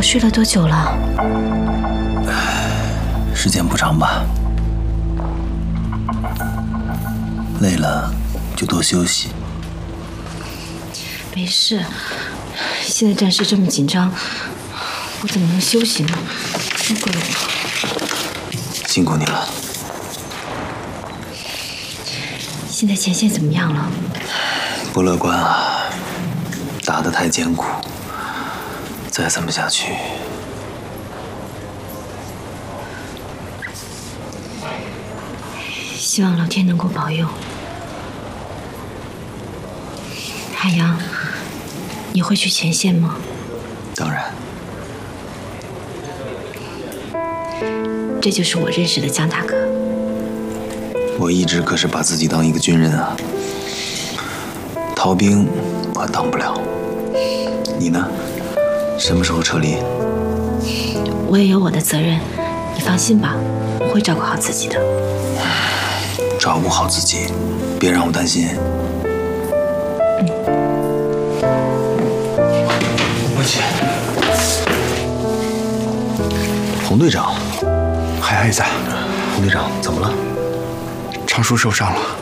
我睡了多久了？ 时间不长吧。累了就多休息。 没事，现在战事这么紧张，我怎么能休息呢？真怪我。 辛苦你了。 现在前线怎么样了？ 不乐观啊，打得太艰苦，再这么下去， 希望老天能够保佑。海洋，你会去前线吗？ 当然。 这就是我认识的江大哥。 我一直可是把自己当一个军人啊，逃兵我当不了。你呢？什么时候撤离？ 我也有我的责任，你放心吧，我会照顾好自己的。 照顾好自己，别让我担心。文琪，洪队长， 还在。 洪队长怎么了？ 昌叔受伤了。